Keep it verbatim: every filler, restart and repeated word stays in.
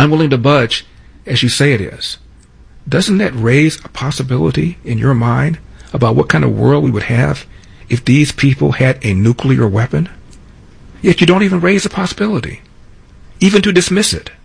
unwilling to budge as you say it is. Doesn't that raise a possibility in your mind about what kind of world we would have if these people had a nuclear weapon? Yet you don't even raise the possibility, even to dismiss it.